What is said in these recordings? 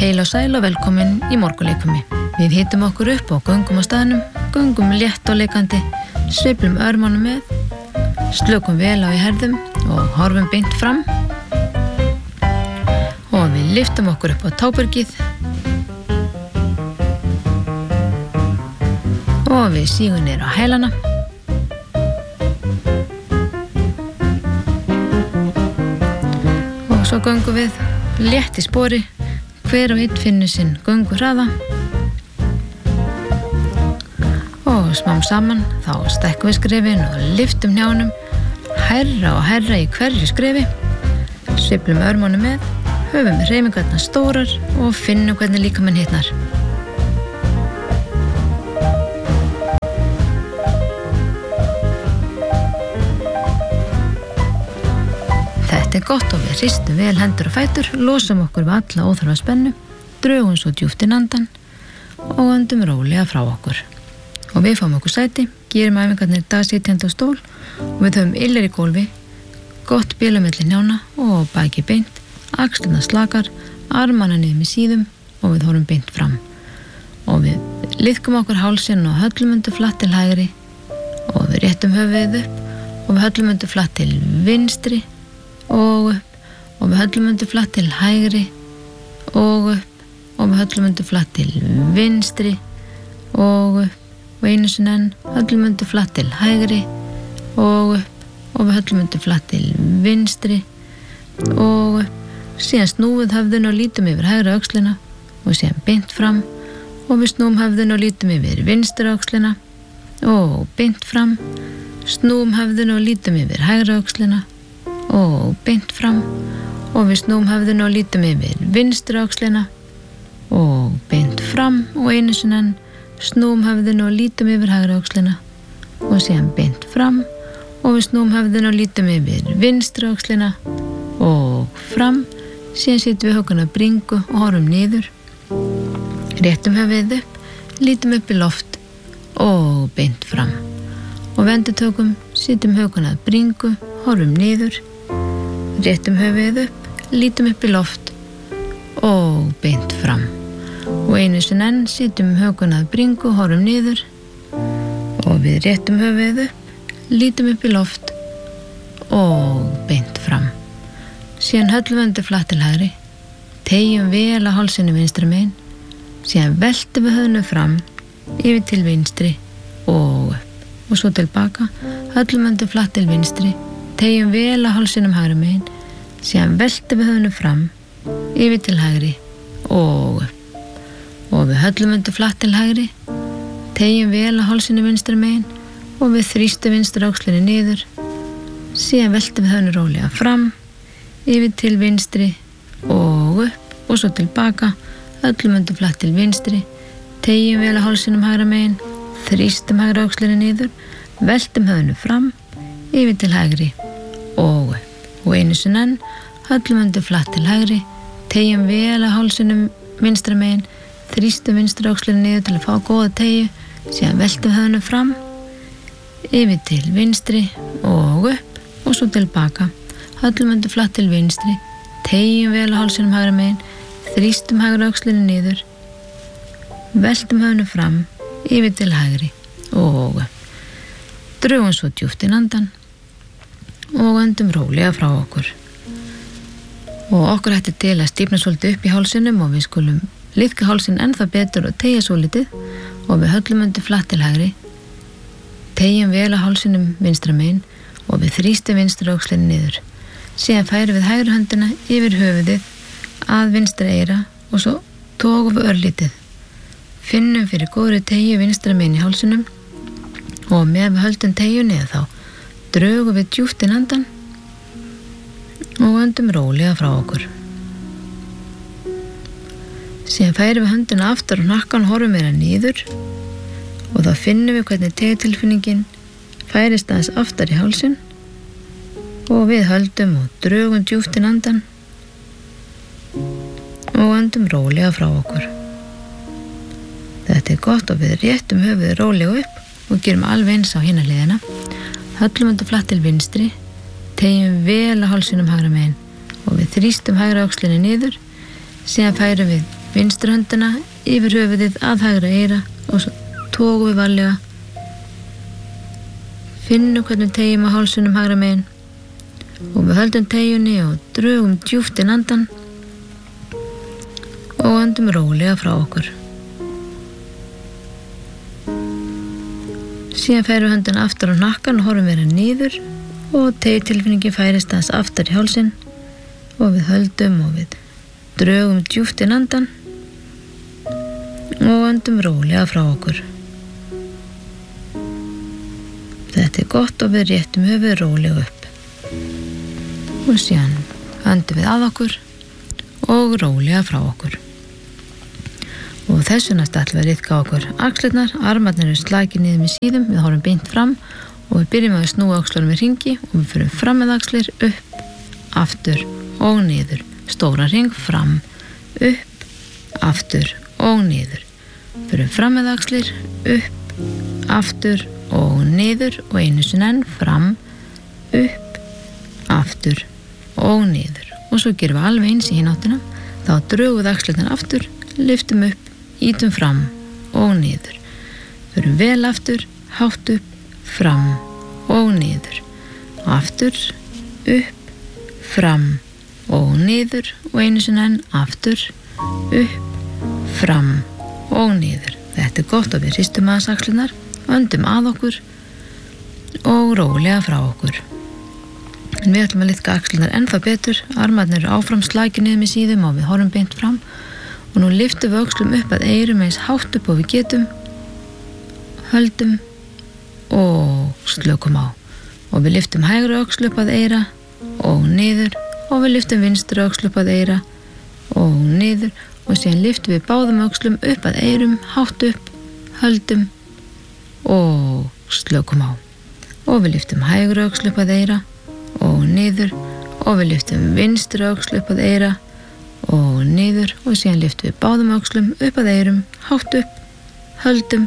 Heil og sæl og velkomin í morgunleikfimi. Við hitum okkur upp og göngum á staðnum, göngum létt og leikandi, sveiflum örmánum með, slökum vel á í herðum og horfum beint fram. Og við lyftum okkur upp á tábergið og við sígum niður á hælana. Og svo göngum við létt í spori, hver og einn finnur sinn gönguhraða. Og smám saman þá stekkum við skrefin og lyftum hnjánum hærra og hærra í hverju skrefi, sveiflum örmánum með, höfum hreyfingarnar stórar og finnum hvernig líkaminn hitnar. Þetta gott og við hristum vel hendur og fætur, losum okkur við alla óþarfa spennu, drögum svo djúpt inn andan og öndum rólega frá okkur. Og við fáum okkur sæti, gerum æfingarnir dagsitjandi á stól og við höfum illir í gólfi, gott bil á milli hnjána og baki beint, axlirnar slakar, armana niður með síðum og við horfum beint fram. Og við liðkum okkur hálsinn og höllum undir flatt til hægri og við réttum höfuðið upp og við höllum undir flatt til vinstri og upp og við höllum undir flatt til hægri og upp og við höllum undir flatt til vinstri og upp og einu sinni enn höllum undir flatt til hægri og upp og við höllum undir flatt til vinstri og upp, síðan snúum höfðinu og lítum yfir hægri öxlina og síðan beint fram og við snúum höfðinu og lítum yfir vinstri öxlina og beint fram, snúum höfðinu og lítum yfir hægri öxlina og beint fram og við snúum höfðinu og lítum yfir vinstri öxlina og beint fram og einu sinni enn snúum höfðinu og lítum yfir hægri öxlina og síðan beint fram og við snúum höfðinu og lítum yfir vinstri öxlina og fram, síðan setjum við hökuna bringu og horfum niður, réttum höfuðið upp, lítum upp í loft og beint fram og vendutökum, setjum hökuna bringu, horfum niður, réttum höfuðið upp, lítum upp í loft og beint fram og einu sinni enn setjum hökuna bringu, horfum niður og við réttum höfuðið upp, lítum upp í loft og beint fram. Síðan höllum við undir flatt til hægri, teygjum vel að hálsinu vinstra megin, síðan veltum við höfðinu fram, yfir til vinstri og upp og svo tilbaka, höllum undir flatt til vinstri, teygjum vel að hálsinum hægri megin, síðan veltum við höfðinu fram, yfir til hægri og upp og við höllum undir flatt til hægri, teygjum vel að hálsinu vinstra megin og við þrýstum vinstra öxlinni niður, síðan veltum við höfðinu rólega fram, yfir til vinstri og upp og svo tilbaka, höllum undir flatt til vinstri, teygjum vel að hálsinum hægra megin, þrýstum hægra öxlinni niður, veltum höfðinu fram, yfir til hægri og upp og einu sinni enn, höllum undir flatt til hægri, teygjum vel að hálsinum vinstra megin, þrýstum vinstra öxlinni niður til að fá góða teygju, síðan veltum höfðinu fram, yfir til vinstri og upp og svo tilbaka, höllum undir flatt til vinstri, teygjum vel að hálsinum hægra megin, þrýstum hægra öxlinni niður, veltum höfðinu fram, yfir til hægri og upp. Drögum svo djúpt inn andan og öndum rólega frá okkur. Og okkur hættir til að stífna svolítið upp í hálsinum og við skulum liðka hálsinn ennþá betur og teygja svolítið og við höllum undir flatt til hægri, teygjum vel að hálsinum vinstra megin og við þrýstum vinstra öxlinni niður. Síðan færum við hægri höndina yfir höfuðið að vinstra eyra og svo tókum við örlítið. Finnum fyrir góðri teygju vinstra megin í hálsinum og með við höldum teygjunni eða þá drögum við djúpt inn andan og öndum rólega frá okkur. Síðan færum við höndina aftur og nakkan horfum meira niður og þá finnum við hvernig teygjutilfinningin færist aðeins aftar í hálsinn og við höldum og drögum djúpt inn andan og öndum rólega frá okkur. Þetta gott og við réttum höfuðið rólega upp og gerum alveg eins á hina hliðina. Höllum undir flatt til vinstri, teygjum vel að hálsinum hægra megin og við þrýstum hægra öxlinni niður, síðan færum við vinstri höndina yfir höfuðið að hægra eyra og svo tókum við varlega. Finnum hvernig við tegjum á hálsunum hægra megin og við höldum teyjunni og drögum djúpt inn andan og öndum rólega frá okkur. Síðan færum við höndina aftur á hnakkan og horfum vera niður og teygtilfinningin færist aðeins aftar í hálsinn og við höldum og við drögum djúpt inn andan og öndum rólega frá okkur. Þetta gott og við réttum höfuð rólega upp. Og síðan öndum við að okkur og rólega frá okkur. Og þessu næst ætlum við að ryðka okkur axlirnar, armarnir eru slakið niður með síðum, við horfum beint fram og við byrjum að snúa öxlunum í hringi og við förum fram með axlir, upp, aftur og niður. Stóra hring, fram, upp, aftur og niður. Förum fram með axlir, upp, aftur og niður og einu sinni enn, fram, upp, aftur og niður. Og svo gerum við alveg eins í hina áttina, þá drögum við axlirnar aftur, lyftum upp, ítum fram og niður. Förum vel aftur, hátt upp, fram og niður. Aftur, upp, fram og niður og einu sinni enn aftur, upp, fram og niður. Þetta gott og við hristum aðeins axlirnar, öndum að okkur og rólega frá okkur. En við ætlum að liðka axlirnar ennþá betur, armarnir eru áfram slakið niður með síðum og við horfum beint fram. Og nú lyftum við öxlum upp að eyrum eins hátt upp og við getum, höldum og slökum á. Og við lyftum hægri öxl upp að eyra og niður og við lyftum vinstri öxl upp að eyra og niður og síðan lyftum við báðum öxlum upp að eyrum, hátt upp, höldum og slökum á. Og við lyftum hægri öxl upp að eyra og niður og við lyftum vinstri öxl upp að eyra og niður og síðan lyftum við báðum öxlum upp að eyrum, hátt upp, höldum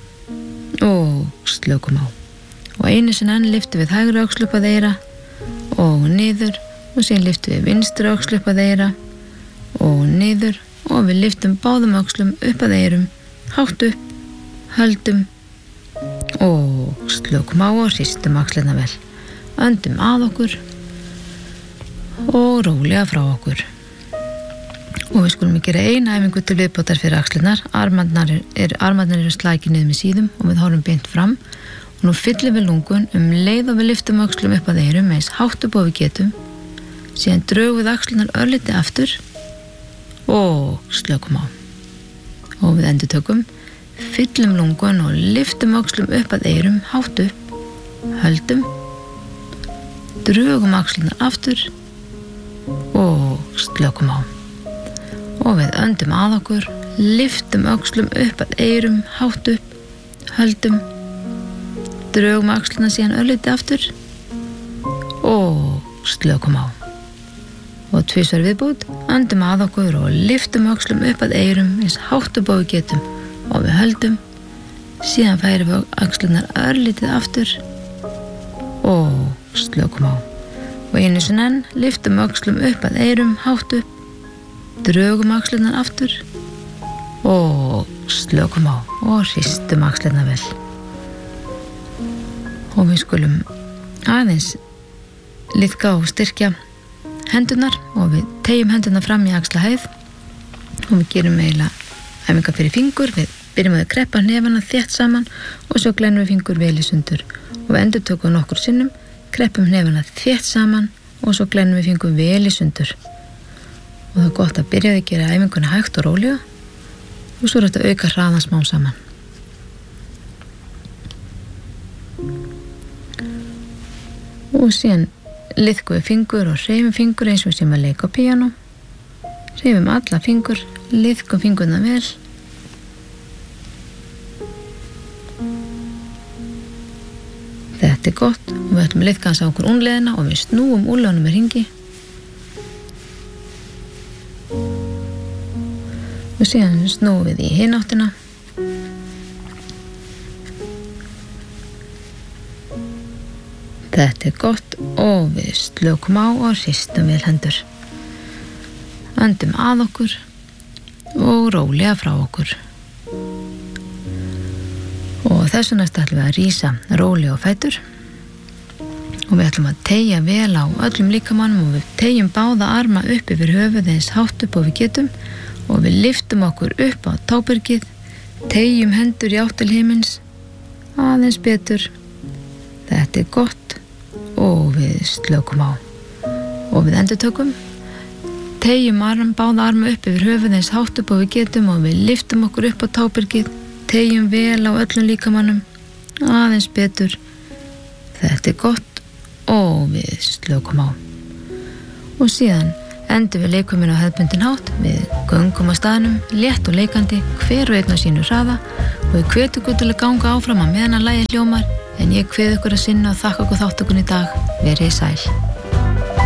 og slökum á. Og einu sinni enn lyftum við hægri öxl upp að eyra og niður og síðan lyftum við vinstri öxl upp að eyra og niður og við lyftum báðum öxlum upp að eyrum, hátt upp, höldum og slökum á og hristum axlirnar vel. Öndum að okkur og rólega frá okkur. Og við skulum gera eina æfingu til viðbótar fyrir axlirnar. Armarnir eru slakið niður með síðum og við horfum beint fram. Og nú fyllum við lungun leið og við lyftum öxlum upp að eyrum eins hátt upp og við getum. Síðan drögum við axlirnar örlítið aftur og slökum á. Og við endurtökum. Fyllum lungun og lyftum öxlum upp að eyrum hátt upp. Höldum. Drögum axlirnar aftur og slökum á. Og við öndum að okkur, lyftum öxlum upp að eyrum, hátt upp, höldum, drögum axlina síðan örlítið aftur og slökum á. Og tvisvar viðbútt, öndum að okkur og lyftum öxlum upp að eyrum eins hátt upp og við getum og við höldum, síðan færum við axlinar örlítið aftur og slökum á. Og einu sinni enn, lyftum öxlum upp að eyrum, hátt upp, drögum axlirnar aftur og slökum á og hristum axlirnar vel. Og við skulum aðeins liðka og styrkja hendurnar og við teyjum hendurnar fram í axlahæð og við gerum eiginlega æfingar fyrir fingur. Við byrjum að kreppa hnefana þétt saman og svo glennum við fingur vel í sundur og við endurtökum nokkur sinnum, kreppum hnefana þétt saman og svo glennum við fingur vel í sundur. Og það gott að byrja að gera æfinguna hægt og rólega og svo er þetta auka hraðan smá saman. Og síðan liðkum við fingur og hreyfum fingur eins og sem að leika á píanó. Hreyfum alla fingur, liðkum fingurna vel. Þetta er gott og við ætlum að liðka þess á okkur únleðina og við snúum úrleðunum með hringi. Og síðan snúum við í hina áttina. Þetta er gott og við slökum á og hristum vel hendur. Öndum að okkur og rólega frá okkur. Og þessu næst ætlum við að rísa rólega á fætur og við ætlum að teygja vel á öllum líkamannum og við teygjum báða arma upp yfir höfuð eins hátt upp og við getum og við lyftum okkur upp á tábergið, teygjum hendur í átt til himins, aðeins betur. Þetta gott og við slökum á. Og við endurtökum, teygjum báða arma upp yfir höfuð eins hátt upp og við getum og við lyftum okkur upp á tábergið, teygjum vel á öllum líkamannum, aðeins betur. Þetta gott og við slökum á. Og síðan endur við leikuminn á hefðbundin hátt, við göngum á staðnum, létt og leikandi, hver og einn á sínu hraða og ég hvet ykkur til að ganga áfram að meðan að lagið hljómar en ég kveð ykkur að sinna og þakka ykkur þáttökun í dag. Verið sæl.